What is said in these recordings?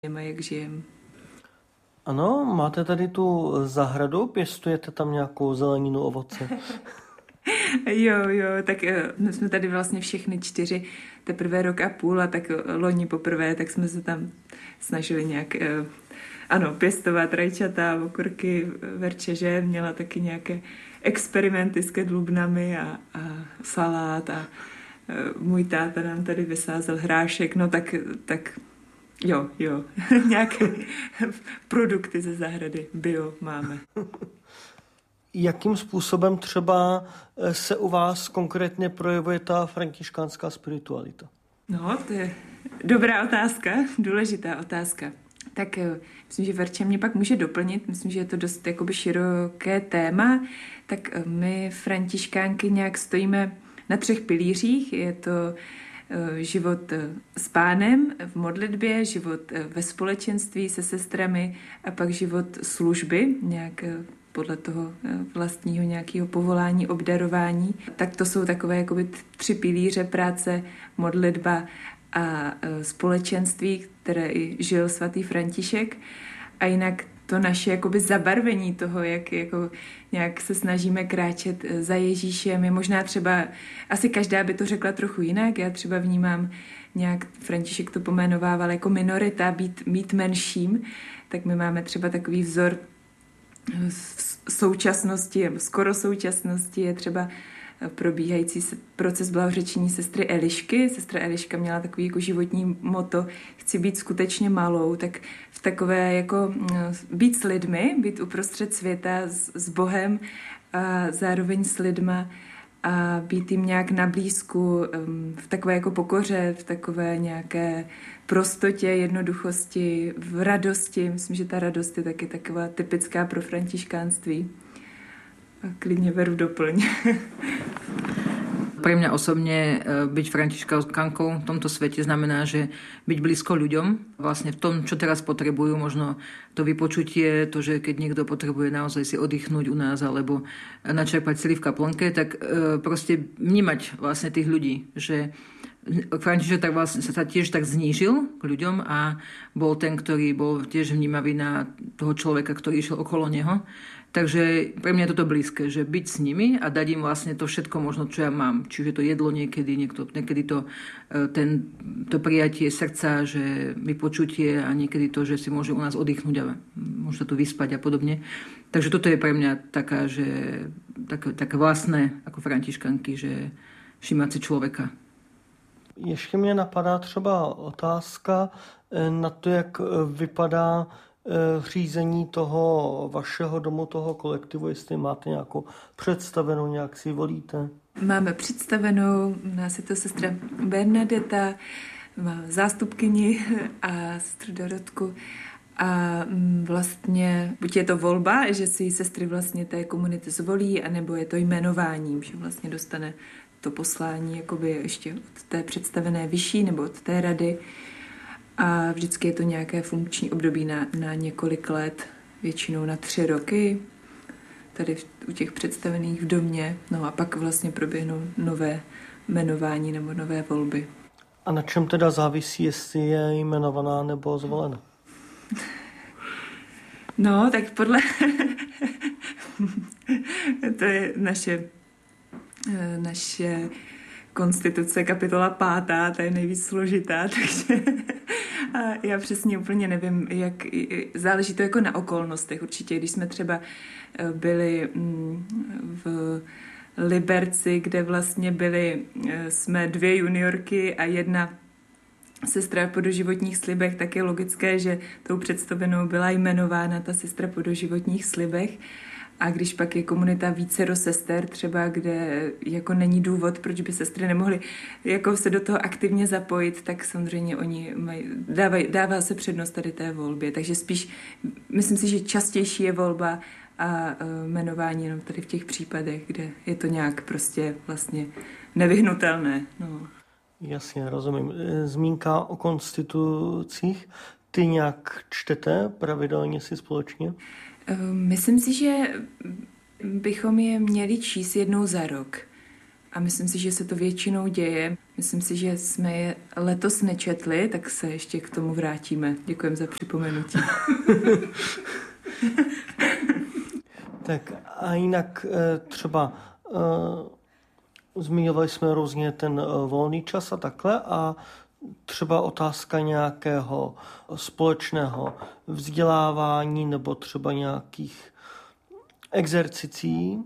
a jak žijeme. Ano, máte tady tu zahradu, pěstujete tam nějakou zeleninu, ovoce? Jo, tak my jsme tady vlastně všechny 4 teprve rok a půl a tak loni poprvé, tak jsme se tam snažili nějak, pěstovat rajčata, okurky, verčeže, měla taky nějaké experimenty s kedlubnami a salát a můj táta nám tady vysázel hrášek, no tak jo, nějaké produkty ze zahrady bio máme. Jakým způsobem třeba se u vás konkrétně projevuje ta františkánská spiritualita? No, to je dobrá otázka, důležitá otázka. Tak myslím, že Verča mě pak může doplnit, myslím, že je to dost jakoby široké téma, tak my františkánky nějak stojíme na 3 pilířích, je to život s Pánem v modlitbě, život ve společenství se sestrami a pak život služby, nějak podle toho vlastního nějakého povolání, obdarování. Tak to jsou takové jakoby 3 pilíře práce, modlitba a společenství, které i žil svatý František. A jinak to naše jakoby zabarvení toho, jak jako nějak se snažíme kráčet za Ježíšem, je možná třeba, asi každá by to řekla trochu jinak, já třeba vnímám nějak, František to pomenovával jako minorita, mít menším, tak my máme třeba takový vzor v současnosti, skoro současnosti je třeba probíhající proces blahořečení sestry Elišky. Sestra Eliška měla takový jako životní motto, chci být skutečně malou, tak v takové jako být s lidmi, být uprostřed světa s Bohem a zároveň s lidma a být jim nějak na blízku v takové jako pokoře, v takové nějaké prostotě, jednoduchosti, v radosti. Myslím, že ta radost je taky taková typická pro františkánství. A klidně Veru doplň. Pre mňa osobne byť františkánkou v tomto svete znamená, že byť blízko ľuďom, vlastne v tom, čo teraz potrebujú, možno to vypočutie, to, že keď niekto potrebuje naozaj si oddychnúť u nás alebo načerpať sily v kaplnke, tak proste vnímať vlastne tých ľudí, že František tak vlastne sa tiež tak znížil k ľuďom a bol ten, ktorý bol tiež vnímavý na toho človeka, ktorý išiel okolo neho. Takže pre mňa je toto blízke, že byť s nimi a dať im vlastne to všetko možno, čo ja mám. Čiže to jedlo niekedy to prijatie srdca, že vypočutie a niekedy to, že si môže u nás oddychnúť a môže sa tu vyspať a podobne. Takže toto je pre mňa také vlastné ako františkanky, že všímať si človeka. Ještě mě napadá třeba otázka na to, jak vypadá řízení toho vašeho domu, toho kolektivu, jestli máte nějakou představenou, nějak si volíte? Máme představenou, nás je to sestra Bernadeta, má zástupkyni a sestru Dorotku. A vlastně buď je to volba, že si sestry vlastně té komunity zvolí, anebo je to jmenováním, že vlastně dostane to poslání jakoby ještě od té představené vyšší nebo od té rady. A vždycky je to nějaké funkční období na několik let, většinou na 3 roky, tady u těch představených v domě. No a pak vlastně proběhnou nové jmenování nebo nové volby. A na čem teda závisí, jestli je jmenovaná nebo zvolena? No, tak podle... to je naše konstituce, kapitola 5, ta je nejvíc složitá, takže a já přesně úplně nevím, jak záleží to jako na okolnostech. Určitě, když jsme třeba byli v Liberci, kde vlastně jsme 2 juniorky a 1 sestra po doživotních slibech, tak je logické, že tou představenou byla jmenována ta sestra po doživotních slibech. A když pak je komunita vícero sester, třeba kde jako není důvod, proč by sestry nemohly jako se do toho aktivně zapojit, tak samozřejmě oni dává se přednost tady té volbě. Takže spíš, myslím si, že častější je volba a jmenování jenom tady v těch případech, kde je to nějak prostě vlastně nevyhnutelné. No. Jasně, rozumím. Zmínka o konstitucích. Ty nějak čtete pravidelně si společně? Myslím si, že bychom je měli číst jednou za rok. A myslím si, že se to většinou děje. Myslím si, že jsme je letos nečetli, tak se ještě k tomu vrátíme. Děkujeme za připomenutí. Tak a jinak třeba zmiňovali jsme různě ten volný čas a takhle a třeba otázka nějakého společného vzdělávání nebo třeba nějakých exercicí.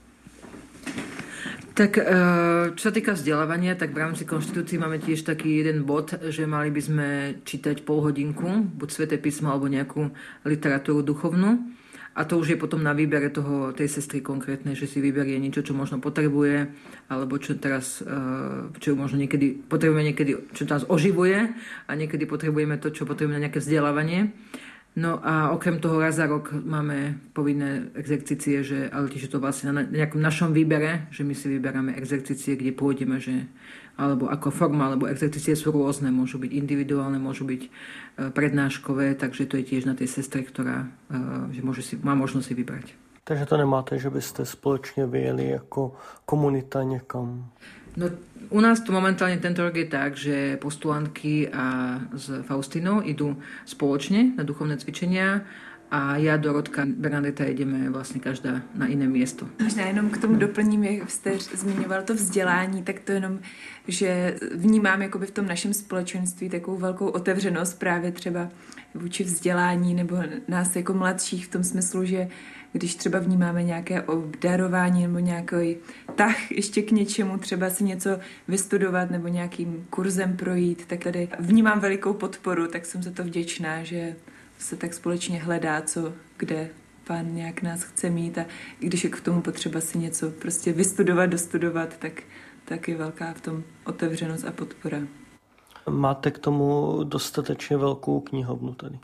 Tak čo sa týka vzdelávania, tak v rámci konštitúcií máme tiež taký jeden bod, že mali by sme čítať pol hodinku, buď Sväté písmo alebo nejakú literatúru duchovnú. A to už je potom na výbere tej sestry konkrétnej, že si vyberie niečo, čo možno potrebuje, alebo čo teraz, čo možno niekedy potrebujeme, čo nás oživuje a niekedy potrebujeme to, čo potrebujeme na nejaké vzdelávanie. No a okrem toho raz za rok máme povinné exercície, ale tiež je to vlastne na nejakom našom výbere, že my si vyberáme exercície, kde pôjdeme, že alebo ako forma, alebo exercície sú rôzne, môžu byť individuálne, môžu byť prednáškové, takže to je tiež na tej sestre, ktorá že má možnosť si vybrať. Takže to nemáte, že byste společně vyjeli jako komunita někam? No, u nás to momentálne tento rok je tak, že postulantky a s Faustinou idú spoločne na duchovné cvičenia a já, Dorotka, Bernadeta jedeme vlastně každá na jiné město. Možná jenom k tomu doplním, jak jste zmiňoval to vzdělání, tak to jenom, že vnímám jakoby v tom našem společenství takovou velkou otevřenost právě třeba vůči vzdělání nebo nás jako mladších v tom smyslu, že když třeba vnímáme nějaké obdarování nebo nějaký tah ještě k něčemu, třeba si něco vystudovat nebo nějakým kurzem projít, tak tady vnímám velikou podporu, tak jsem za to vděčná, že se tak společně hledá, kde Pán nějak nás chce mít a když je k tomu potřeba si něco prostě vystudovat, dostudovat, tak je velká v tom otevřenost a podpora. Máte k tomu dostatečně velkou knihovnu tady.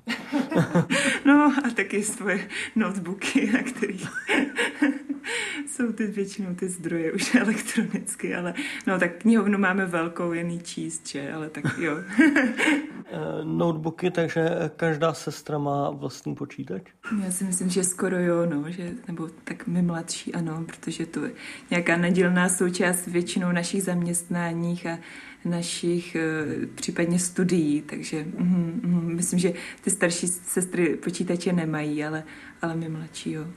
No a taky svoje notebooky, na kterých jsou většinou ty zdroje už elektronicky, ale no tak knihovnu máme velkou, jen jí číst, že? Ale tak jo. Notebooky, takže každá sestra má vlastní počítač? Já si myslím, že skoro jo, no, že, nebo tak my mladší ano, protože to je nějaká nedílná součást většinou našich zaměstnáních a našich případně studií, takže myslím, že ty starší sestry počítače nemají, ale my mladší, jo.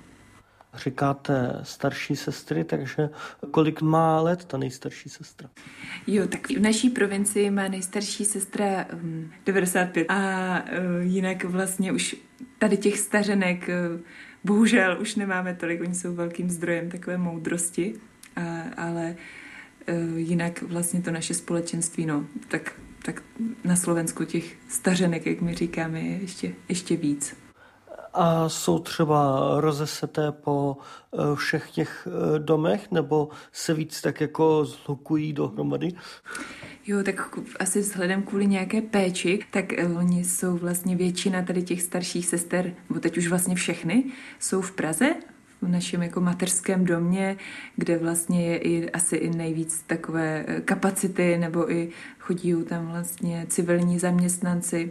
Říkáte starší sestry, takže kolik má let ta nejstarší sestra? Jo, tak v naší provincii má nejstarší sestra 95 a jinak vlastně už tady těch stařenek bohužel už nemáme tolik, oni jsou velkým zdrojem takové moudrosti, ale jinak vlastně to naše společenství, no, tak na Slovensku těch stařenek, jak my říkáme, je ještě víc. A jsou třeba rozeseté po všech těch domech, nebo se víc tak jako zhlukují dohromady? Jo, tak asi vzhledem kvůli nějaké péči, tak oni jsou vlastně většina tady těch starších sester, nebo teď už vlastně všechny, jsou v Praze, v našem jako mateřském domě, kde vlastně je asi i nejvíc takové kapacity, nebo i chodí tam vlastně civilní zaměstnanci.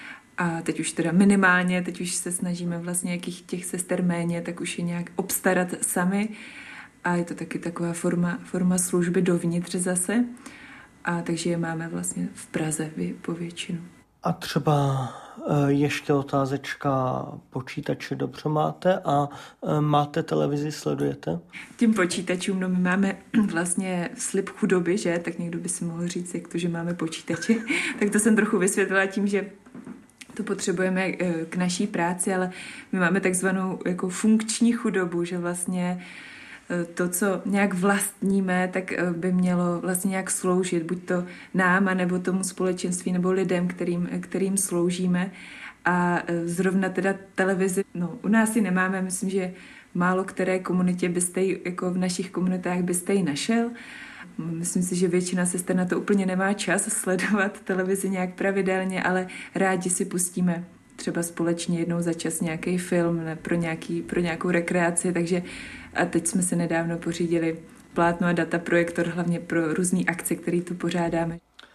A teď už teda minimálně, teď už se snažíme vlastně jakých těch sester méně, tak už je nějak obstarat sami. A je to taky taková forma služby dovnitř zase. A takže je máme vlastně v Praze po většinu. A třeba ještě otázečka, počítače dobře máte a máte televizi, sledujete? Tím počítačům, no my máme vlastně slib chudoby, že? Tak někdo by si mohl říct, jak to, že máme počítače. Tak to jsem trochu vysvětlila tím, že to potřebujeme k naší práci, ale my máme takzvanou jako funkční chudobu, že vlastně to, co nějak vlastníme, tak by mělo vlastně nějak sloužit, buď to nám, nebo tomu společenství, nebo lidem, kterým sloužíme. A zrovna teda televizi, no u nás ji nemáme, myslím, že málo které komunitě byste ji, jako v našich komunitách byste ji našel. Myslím si, že většina sester na to úplně nemá čas sledovat televizi nějak pravidelně, ale rádi si pustíme třeba společně jednou za čas nějaký film pro nějakou rekreaci, takže a teď jsme si nedávno pořídili plátno a dataprojektor, hlavně pro různé akce, které tu pořádáme.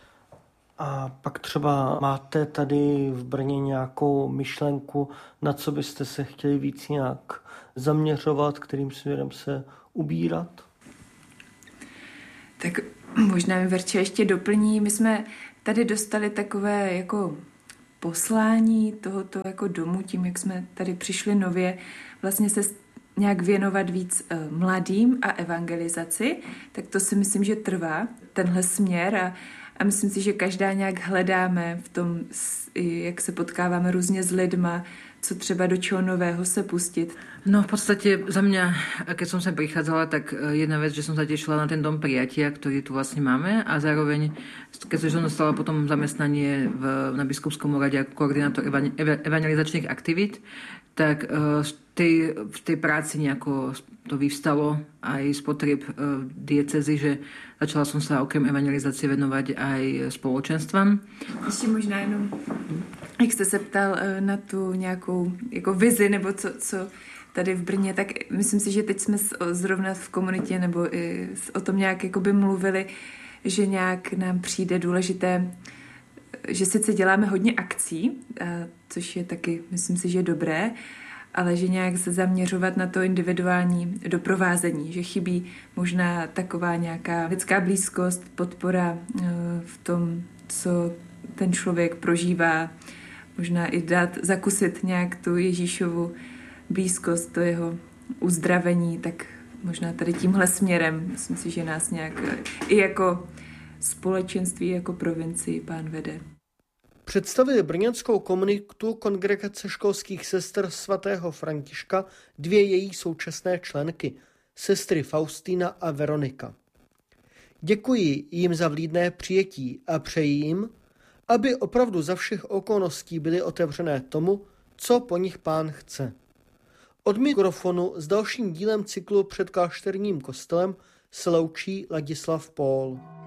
A pak třeba máte tady v Brně nějakou myšlenku, na co byste se chtěli víc nějak zaměřovat, kterým směrem se ubírat? Tak možná mi Verče ještě doplní. My jsme tady dostali takové jako poslání tohoto jako domu, tím, jak jsme tady přišli nově, vlastně se nějak věnovat víc mladým a evangelizaci, tak to si myslím, že trvá tenhle směr a myslím si, že každá nějak hledáme v tom, jak se potkáváme různě s lidma, co třeba do čoho nového se pustit. No v podstate za mňa, keď som sem prichádzala, tak jedna vec, že som sa tešila na ten dom prijatia, ktorý tu vlastne máme a zároveň, keď som dostala potom zamestnanie na biskupskom úrade ako koordinátor evangelizačných aktivít, tak v tej práci nejako to vyvstalo aj z potrieb diecezy, že začala som sa okrem evangelizácie venovať aj spoločenstvám. Ještě možná jenom, jak jste se ptal na tu nějakou jako vizi, nebo co tady v Brně, tak myslím si, že teď jsme zrovna v komunitě nebo i o tom nějak jakoby mluvili, že nějak nám přijde důležité, že sice děláme hodně akcí, což je taky, myslím si, že dobré, ale že nějak se zaměřovat na to individuální doprovázení, že chybí možná taková nějaká lidská blízkost, podpora v tom, co ten člověk prožívá, možná i dát, zakusit nějak tu Ježíšovu blízkost, to jeho uzdravení, tak možná tady tímhle směrem, myslím si, že nás nějak i jako společenství, jako provincii Pán vede. Představili brněnskou komunitu Kongregace školských sester svatého Františka dvě její současné členky, sestry Faustína a Veronika. Děkuji jim za vlídné přijetí a přeji jim, aby opravdu za všech okolností byly otevřené tomu, co po nich Pán chce. Od mikrofonu s dalším dílem cyklu Před klášterním kostelem se loučí Ladislav Pól.